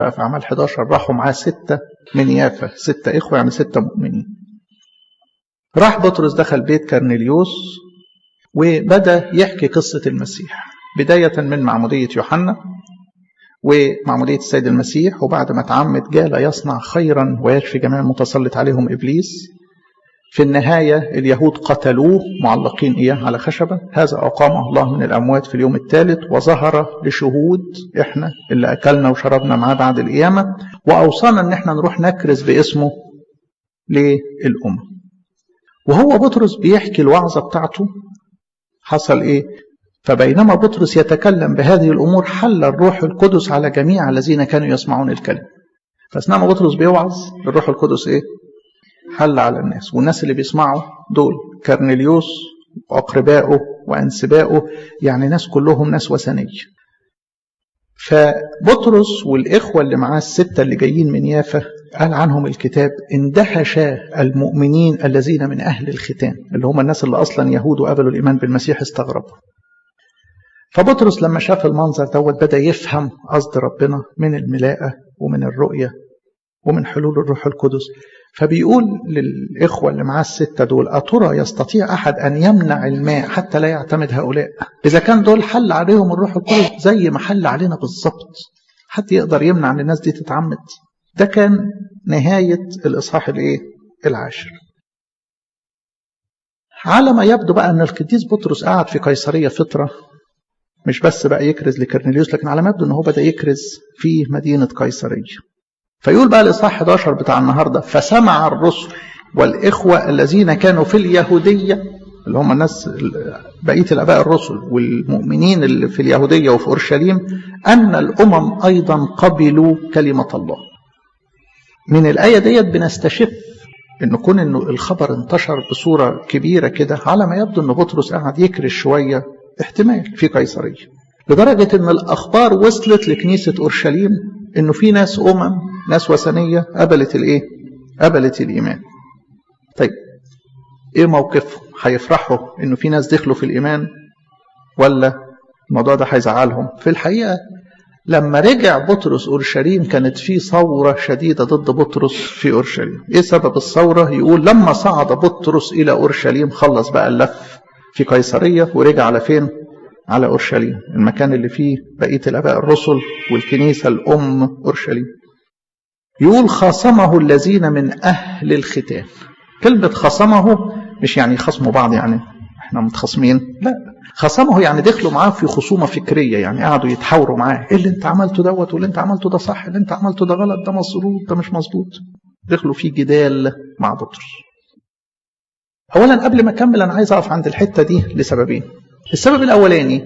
في أعمال 11 راحوا معاه 6 من يافا، 6 إخوة يعني 6 مؤمنين. راح بطرس دخل بيت كرنيليوس وبدأ يحكي قصة المسيح، بداية من معمودية يوحنا ومعمودية السيد المسيح، وبعد ما تعمد جال يصنع خيرا ويشفي جميع المتسلط عليهم إبليس. في النهاية اليهود قتلوه معلقين إياه على خشبة، هذا أقامه الله من الأموات في اليوم الثالث، وظهر لشهود إحنا اللي أكلنا وشربنا معاه بعد القيامة، وأوصانا أن احنا نروح نكرز باسمه للأمم. وهو بطرس بيحكي الوعظة بتاعته حصل إيه؟ فبينما بطرس يتكلم بهذه الأمور حل الروح القدس على جميع الذين كانوا يسمعون الكلام. فأثناء ما بطرس بيوعظ الروح القدس إيه؟ حل على الناس، والناس اللي بيسمعوا دول كرنيليوس وأقربائه وأنسبائه، يعني ناس كلهم ناس وثنية. فبطرس والإخوة اللي معاه 6 اللي جايين من يافا قال عنهم الكتاب اندهش المؤمنين الذين من أهل الختان، اللي هم الناس اللي أصلا يهود وقبلوا الإيمان بالمسيح استغربوا. فبطرس لما شاف المنظر دوت بدأ يفهم قصد ربنا من الملاءة ومن الرؤية ومن حلول الروح القدس. فبيقول للإخوة اللي معاه 6 دول أترى يستطيع أحد أن يمنع الماء حتى لا يعتمد هؤلاء؟ إذا كان دول حل عليهم الروح القدس زي ما حل علينا بالظبط، حد يقدر يمنع أن الناس دي تتعمد؟ ده كان نهاية الإصحاح العاشر. على ما يبدو بقى أن القديس بطرس قاعد في قيصرية فترة، مش بس بقى يكرز لكرنيليوس، لكن على ما يبدو أنه بدأ يكرز في مدينة قيصرية. فيقول بقى الإصحاح 11 بتاع النهاردة فسمع الرسل والإخوة الذين كانوا في اليهودية، اللي هم الناس بقية الآباء الرسل والمؤمنين اللي في اليهودية وفي أورشليم، أن الأمم أيضا قبلوا كلمة الله. من الآية ديت بنستشف إنه كون إنه الخبر انتشر بصورة كبيرة كده، على ما يبدو إنه بطرس قاعد يكرز شوية احتمال في قيصرية، لدرجة إن الأخبار وصلت لكنيسة أورشليم إنه في ناس ناس وثنية قبلت الإيمان. طيب إيه موقفهم؟ هيفرحوا إنه في ناس دخلوا في الإيمان ولا الموضوع ده هيزعلهم؟ في الحقيقة لما رجع بطرس أورشليم كانت في ثورة شديدة ضد بطرس في أورشليم. إيه سبب الثورة؟ يقول لما صعد بطرس إلى أورشليم، خلص بقى اللف في قيصرية ورجع على فين؟ على أورشليم، المكان اللي فيه بقية الآباء الرسل والكنيسة الأم أورشليم. يقول خاصمه الذين من أهل الختان. كلمة خاصمه مش يعني خصموا بعض يعني احنا متخاصمين، لا، خاصمه يعني دخلوا معاه في خصومة فكرية، يعني قعدوا يتحاوروا معاه، ايه اللي انت عملته دوت، واللي انت عملته ده صح، اللي انت عملته ده غلط، ده مظبوط، ده مش مظبوط. دخلوا في جدال مع بطرس. أولا قبل ما أكمل أنا عايز أقف عند الحتة دي لسببين. السبب الأولاني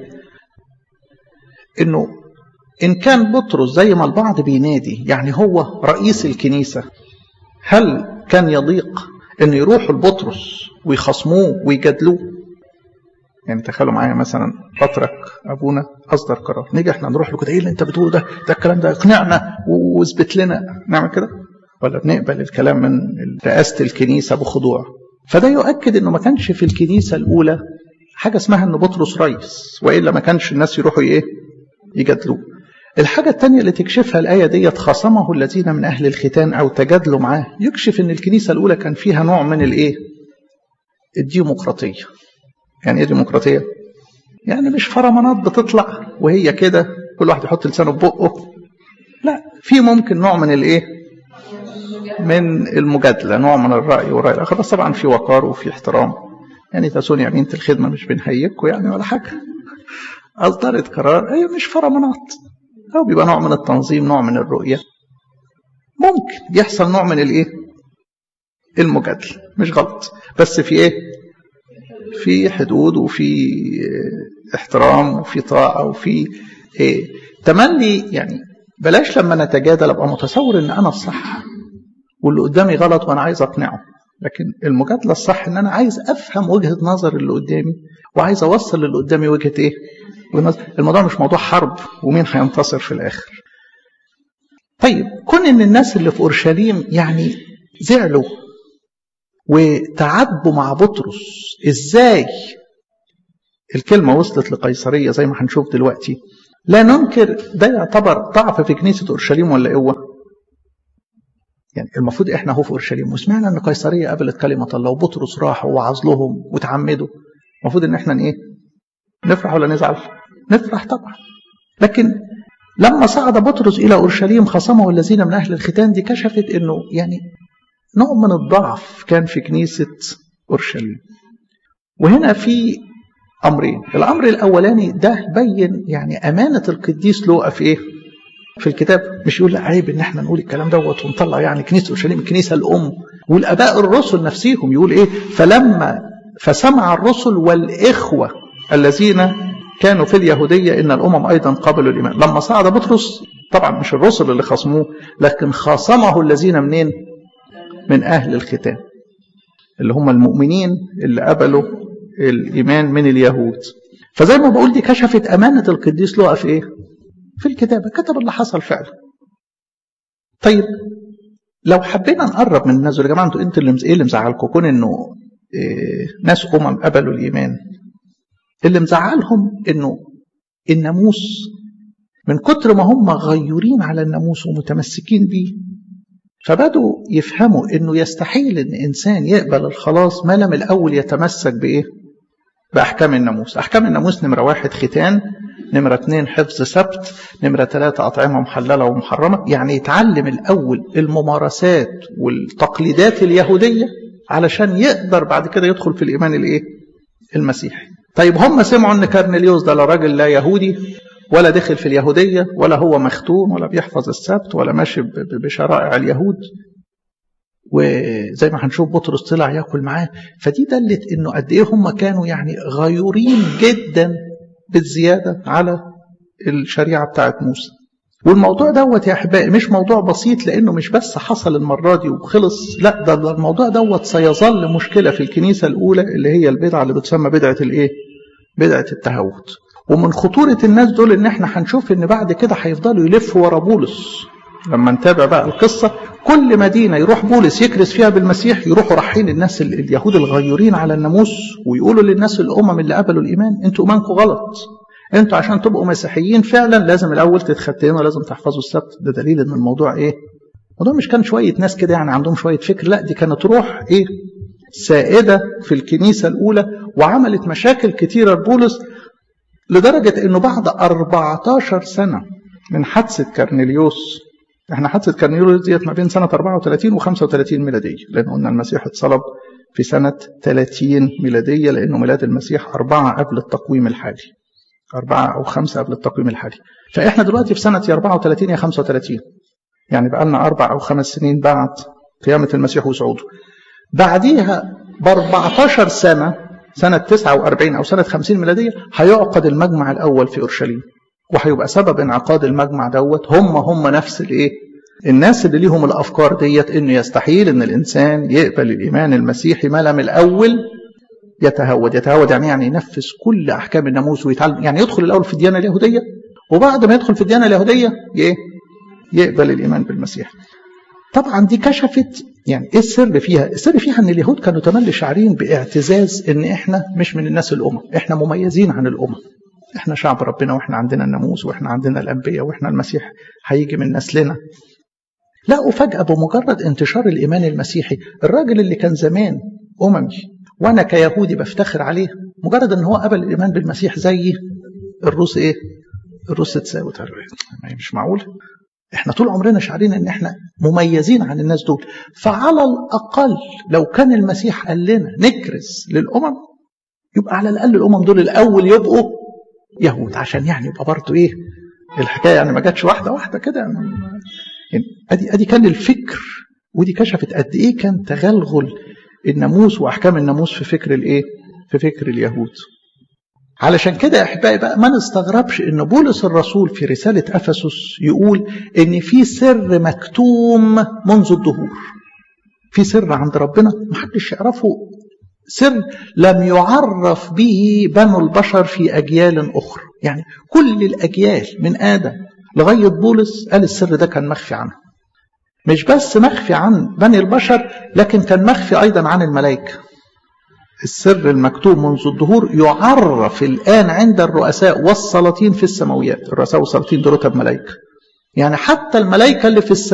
إنه إن كان بطرس زي ما البعض بينادي يعني هو رئيس الكنيسة، هل كان يضيق إن يروحوا لبطرس ويخصموه ويجادلوه؟ يعني تخيلوا معايا مثلا بطرك أبونا أصدر قرار، نيجي إحنا نروح له كده، إيه اللي أنت بتقوله ده الكلام ده اقنعنا واثبت لنا، نعمل كده؟ ولا بنقبل الكلام من رئاسة الكنيسة بخضوع؟ فده يؤكد إنه ما كانش في الكنيسة الأولى حاجة اسمها إنه بطرس رئيس، وإلا ما كانش الناس يروحوا يجادلوه. الحاجة الثانية اللي تكشفها الآية ديت خاصمه الذين من أهل الختان أو تجادلوا معاه، يكشف إن الكنيسة الأولى كان فيها نوع من الديمقراطية. يعني إيه ديمقراطية؟ يعني مش فرمانات بتطلع وهي كده كل واحد يحط لسانه في بقه، لا، في ممكن نوع من من المجادلة، نوع من الرأي والرأي الآخر، بس طبعا في وقار وفي احترام. يعني تسوني أمينة الخدمة مش بنهيكوا يعني ولا حاجة، أصدرت قرار، هي مش فرمانات، أو بيبقى نوع من التنظيم، نوع من الرؤية، ممكن يحصل نوع من المجادلة، مش غلط، بس في في حدود وفي احترام وفي طاعة وفي تملي. يعني بلاش لما نتجادل أبقى متصور إن أنا الصح واللي قدامي غلط وأنا عايز أقنعه، لكن المجادلة الصح إن أنا عايز أفهم وجهة نظر اللي قدامي وعايز أوصل للي قدامي وجهة الموضوع مش موضوع حرب ومين هينتصر في الآخر. طيب كون إن الناس اللي في أورشليم يعني زعلوا وتعبوا مع بطرس، إزاي الكلمة وصلت لقيصرية زي ما هنشوف دلوقتي؟ لا ننكر ده يعتبر ضعف في كنيسة أورشليم ولا قوة؟ يعني المفروض احنا هو في أورشليم وسمعنا ان قيصرية قبلت كلمة الله وبطرس راح ووعظ لهم وتعمدوا، المفروض ان احنا ايه؟ نفرح ولا نزعل؟ نفرح طبعا. لكن لما صعد بطرس إلى أورشليم خصمه الذين من أهل الختان، دي كشفت انه يعني نوع من الضعف كان في كنيسة أورشليم. وهنا في أمرين، الأمر الأولاني ده بين يعني أمانة القديس لوقا في إيه؟ في الكتاب. مش يقول لا عيب إن احنا نقول الكلام دوت ونطلع يعني كنيسة أورشليم الكنيسة الأم، والآباء الرسل نفسيهم يقول إيه؟ فسمع الرسل والإخوة الذين كانوا في اليهودية إن الأمم أيضا قبلوا الإيمان. لما صعد بطرس طبعا مش الرسل اللي خصموه، لكن خاصمه الذين منين؟ من أهل الختان، اللي هم المؤمنين اللي قبلوا الإيمان من اليهود. فزي ما بقول دي كشفت أمانة القديس لوقا في إيه؟ في الكتابة، كتب اللي حصل فعلا. طيب لو حبينا نقرب من الناس يا جماعة، انتوا إيه اللي مزعلكم؟ كون إنه ناس قبلوا الإيمان، اللي مزعلهم إنه الناموس من كتر ما هم غيورين على الناموس ومتمسكين بيه، فبدوا يفهموا إنه يستحيل إن إنسان يقبل الخلاص ما لم الأول يتمسك بإيه؟ بأحكام الناموس. أحكام الناموس نمرة 1 ختان، نمرة 2 حفظ سبت، نمرة 3 أطعمة محللة ومحرمة. يعني يتعلم الأول الممارسات والتقليدات اليهودية علشان يقدر بعد كده يدخل في الإيمان الإيه؟ المسيحي. طيب هم سمعوا أن كرنيليوس ده لا راجل لا يهودي ولا دخل في اليهودية ولا هو مختون ولا بيحفظ السبت ولا ماشي بشرائع اليهود، وزي ما هنشوف بطرس طلع ياكل معاه. فدي دلت انه قد ايه هم كانوا يعني غيورين جدا بالزيادة على الشريعة بتاعت موسى. والموضوع دوت يا احبائي مش موضوع بسيط، لانه مش بس حصل المرة دي وخلص، لا ده الموضوع دوت سيظل مشكلة في الكنيسة الاولى اللي هي البدعة اللي بتسمى بدعة الايه؟ بدعة التهوت. ومن خطورة الناس دول ان احنا هنشوف ان بعد كده هيفضلوا يلفوا ورا بولس. لما نتابع بقى القصة، كل مدينة يروح بولس يكرز فيها بالمسيح يروحوا رايحين الناس اليهود الغيورين على الناموس ويقولوا للناس الأمم اللي قبلوا الإيمان انتوا إيمانكم غلط، انتوا عشان تبقوا مسيحيين فعلا لازم الأول تتختنوا ولازم تحفظوا السبت. ده دليل ان الموضوع ايه؟ الموضوع مش كان شوية ناس كده يعني عندهم شوية فكر، لا دي كانت روح ايه؟ سائدة في الكنيسة الأولى، وعملت مشاكل كتيرة لبولس، لدرجة انه بعد 14 سنة من حادثة كرنيليوس، احنا حادثة كرنيليوس ديت ما بين سنة 34 و35 ميلادية، لأن قلنا المسيح اتصلب في سنة 30 ميلادية، لأنه ميلاد المسيح 4 قبل التقويم الحالي، 4 أو 5 قبل التقويم الحالي. فإحنا دلوقتي في سنة 34 يا 35، يعني بقى لنا 4 أو 5 سنين بعد قيامة المسيح وصعوده. بعديها ب 14 سنة، سنة 49 أو سنة 50 ميلادية، هيعقد المجمع الأول في أورشليم، وهيبقى سبب انعقاد المجمع دوت هم نفس الايه؟ الناس اللي ليهم الافكار ديت انه يستحيل ان الانسان يقبل الايمان المسيحي ما لم الاول يتهود يعني ينفذ كل احكام الناموس ويتعلم، يعني يدخل الاول في الديانه اليهوديه، وبعد ما يدخل في الديانه اليهوديه يقبل الايمان بالمسيح. طبعا دي كشفت يعني ايه السر فيها؟ السر فيها ان اليهود كانوا تملي شاعرين باعتزاز ان احنا مش من الناس الامم، احنا مميزين عن الامم، احنا شعب ربنا واحنا عندنا الناموس واحنا عندنا الانبياء واحنا المسيح هيجي من نسلنا. لا، وفجأة بمجرد انتشار الايمان المسيحي، الراجل اللي كان زمان اممي وانا كيهودي بفتخر عليه، مجرد ان هو قبل الايمان بالمسيح زي الروس الروس تساوت. مش معقول، احنا طول عمرنا شعرين ان احنا مميزين عن الناس دول. فعلى الاقل لو كان المسيح قال لنا نكرز للامم، يبقى على الاقل الامم دول الاول يبقوا يهود، عشان يعني يبقى برضه ايه الحكايه، يعني ما جاتش واحده كده يعني. ادي كان الفكر، ودي كشفت قد ايه كان تغلغل الناموس واحكام الناموس في فكر الايه؟ في فكر اليهود. علشان كده يا احبائي بقى ما نستغربش ان بولس الرسول في رساله افسس يقول ان في سر مكتوم منذ الدهور، في سر عند ربنا محدش يعرفه، سر لم يعرف به بنو البشر في أجيال أخرى. يعني كل الأجيال من آدم لغاية بولس قال السر ده كان مخفي عنه، مش بس مخفي عن بني البشر، لكن كان مخفي أيضا عن الملائكة. السر المكتوب منذ الدهور يعرف الآن عند الرؤساء والسلاطين في السماويات. الرؤساء والسلاطين دول رتب ملائكة، يعني حتى الملائكة اللي في